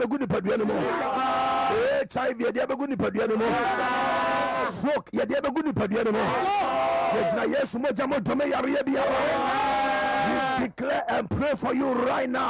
begu nipadua no mo HIV yɛde begu nipadua no mo stroke yɛde begu nipadua no mo yɛgyina Yesu mogya mo dome yare biara. We declare and pray for you right now.